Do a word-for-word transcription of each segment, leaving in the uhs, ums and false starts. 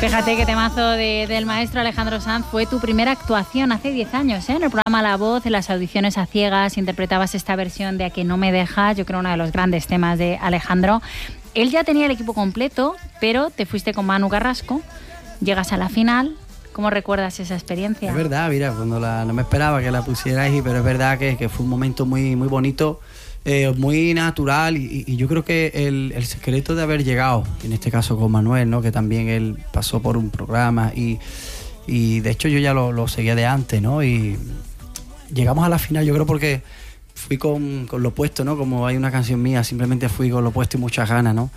Fíjate qué temazo de, del maestro Alejandro Sanz. Fue tu primera actuación hace diez años, ¿eh? En el programa La Voz, en las audiciones a ciegas, interpretabas esta versión de A que no me dejas, yo creo uno de los grandes temas de Alejandro. Él ya tenía el equipo completo, pero te fuiste con Manu Carrasco, llegas a la final. ¿Cómo recuerdas esa experiencia? Es verdad, mira, cuando la, no me esperaba que la pusierais, pero es verdad que, que fue un momento muy, muy bonito, eh, muy natural y, y yo creo que el, el secreto de haber llegado, en este caso con Manuel, ¿no? Que también él pasó por un programa y, y de hecho yo ya lo, lo seguía de antes, ¿no? Y llegamos a la final, yo creo porque fui con, con lo opuesto, ¿no? Como hay una canción mía, simplemente fui con lo opuesto y muchas ganas, ¿no?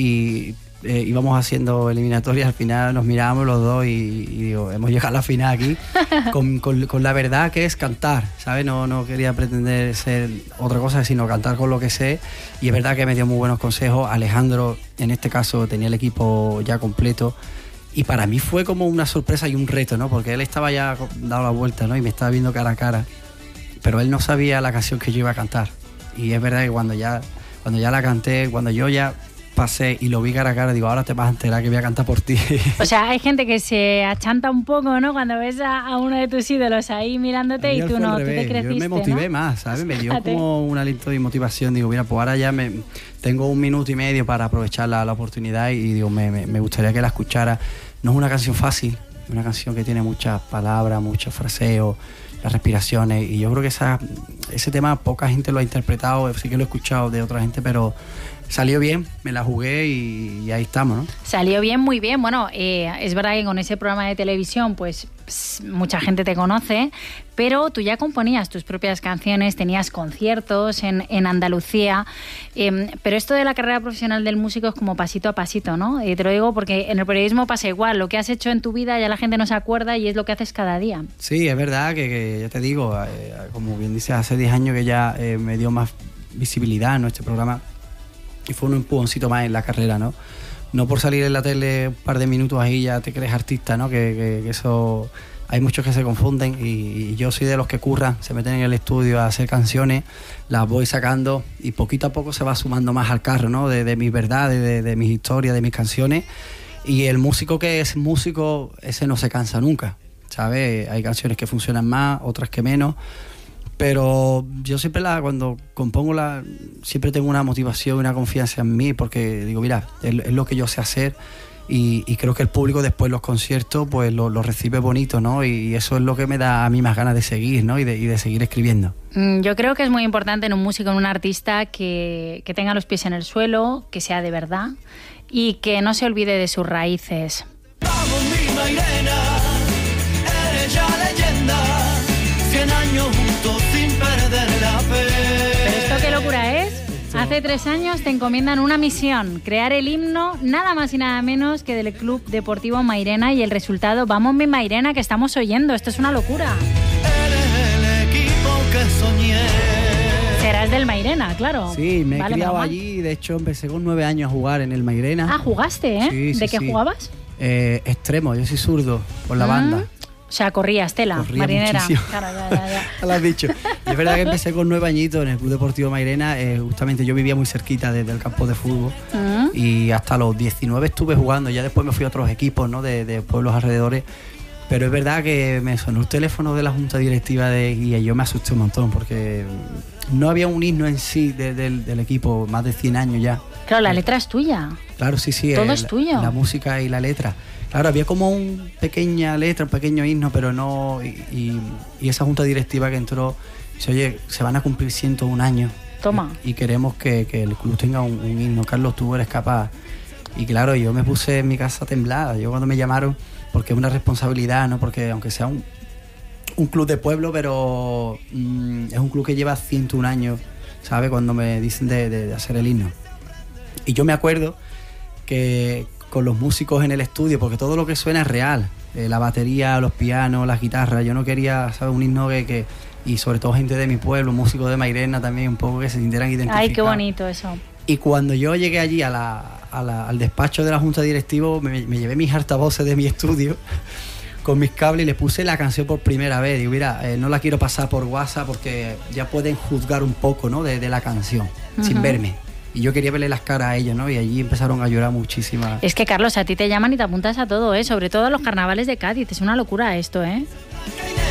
Y eh, íbamos haciendo eliminatorias, al final nos mirábamos los dos y, y digo, hemos llegado a la final aquí con, con, con la verdad que es cantar, ¿sabes? No, no quería pretender ser otra cosa, sino cantar con lo que sé, y es verdad que me dio muy buenos consejos. Alejandro, en este caso, tenía el equipo ya completo, y para mí fue como una sorpresa y un reto, ¿no? Porque él estaba ya dado la vuelta, ¿no? Y me estaba viendo cara a cara, pero él no sabía la canción que yo iba a cantar, y es verdad que cuando ya, cuando ya la canté, cuando yo ya pasé y lo vi cara a cara, digo, ahora te vas a enterar que voy a cantar por ti. O sea, hay gente que se achanta un poco, ¿no? Cuando ves a, a uno de tus ídolos ahí mirándote y tú no, tú te creciste, yo me motivé, ¿no? Más, ¿sabes? Me dio como un aliento de motivación. Digo, mira, pues ahora ya me, tengo un minuto y medio para aprovechar la, la oportunidad y digo, me, me, me gustaría que la escuchara. No es una canción fácil, es una canción que tiene muchas palabras, muchos fraseos, las respiraciones, y yo creo que esa, ese tema poca gente lo ha interpretado, sí que lo he escuchado de otra gente, pero salió bien, me la jugué y, y ahí estamos, ¿no? Salió bien, muy bien. Bueno, eh, es verdad que con ese programa de televisión, pues mucha gente te conoce, pero tú ya componías tus propias canciones, tenías conciertos en, en Andalucía, eh, pero esto de la carrera profesional del músico es como pasito a pasito, ¿no? Y te lo digo porque en el periodismo pasa igual, lo que has hecho en tu vida ya la gente no se acuerda y es lo que haces cada día. Sí, es verdad que, que ya te digo, eh, como bien dices, hace diez años que ya eh, me dio más visibilidad en este programa. Y fue un empujoncito más en la carrera, ¿no? No por salir en la tele un par de minutos ahí ya te crees artista, ¿no? Que, que, que eso... Hay muchos que se confunden y, y yo soy de los que curran, se meten en el estudio a hacer canciones, las voy sacando y poquito a poco se va sumando más al carro, ¿no? De, de mis verdades, de, de mis historias, de mis canciones. Y el músico que es músico, ese no se cansa nunca, ¿sabes? Hay canciones que funcionan más, otras que menos. Pero yo siempre la, cuando compongo la, siempre tengo una motivación y una confianza en mí, porque digo, mira, es, es lo que yo sé hacer y, y creo que el público después los conciertos pues lo, lo recibe bonito, ¿no? Y eso es lo que me da a mí más ganas de seguir, ¿no? Y de, y de seguir escribiendo. Yo creo que es muy importante en un músico, en un artista, que, que tenga los pies en el suelo, que sea de verdad y que no se olvide de sus raíces. Vamos, mi Mairena, eres ya leyenda, cien años juntos sin perder la fe. ¿Pero esto qué locura es? Hace tres años te encomiendan una misión, crear el himno nada más y nada menos que del Club Deportivo Mairena, y el resultado, vamos mi Mairena, que estamos oyendo, esto es una locura. Eres el equipo que soñé. Serás del Mairena, claro. Sí, me he vale, criado mamá. allí, de hecho empecé con nueve años a jugar en el Mairena. Ah, jugaste, ¿eh? Sí, sí, ¿De qué sí. jugabas? Eh, extremo, yo soy zurdo por la Ah. banda. O sea, corrías tela, Corría marinera. muchísimo. Claro, ya, ya, ya. Ya lo has dicho. Y es verdad que empecé con nueve añitos en el Club Deportivo Mairena. Eh, justamente yo vivía muy cerquita desde el campo de fútbol. Mm. Y hasta los diecinueve estuve jugando. Ya después me fui a otros equipos, ¿no? de, de pueblos alrededores. Pero es verdad que me sonó el teléfono de la junta directiva de, y yo me asusté un montón porque no había un himno en sí de, de, del equipo, más de cien años ya. Claro, la letra es tuya. Claro, sí, sí. Todo eh, es tuyo. La, la música y la letra. Claro, había como una pequeña letra, un pequeño himno, pero no... Y, y, y esa junta directiva que entró, dice, oye, se van a cumplir ciento un años. Toma. Y, y queremos que, que el club tenga un, un himno. Carlos, tú eres capaz. Y claro, yo me puse en mi casa temblada. Yo cuando me llamaron, porque es una responsabilidad, ¿no? Porque aunque sea un, un club de pueblo, pero mmm, es un club que lleva ciento un años, ¿sabes? Cuando me dicen de, de, de hacer el himno. Y yo me acuerdo que con los músicos en el estudio, porque todo lo que suena es real, eh, la batería, los pianos, las guitarras, yo no quería, ¿sabes? Un himno que, que... Y sobre todo gente de mi pueblo, músicos de Mairena también, un poco que se sintieran identificados. Ay, qué bonito eso. Y cuando yo llegué allí a la, a la, al despacho de la junta directiva, me, me llevé mis altavoces de mi estudio con mis cables y le puse la canción por primera vez. Digo, mira, eh, no la quiero pasar por WhatsApp porque ya pueden juzgar un poco, ¿no? de, de la canción, uh-huh. sin verme. y yo quería verle las caras a ellos, ¿no? Y allí empezaron a llorar muchísimas. Es que, Carlos, a ti te llaman y te apuntas a todo, ¿eh? Sobre todo a los carnavales de Cádiz. Es una locura esto, ¿eh?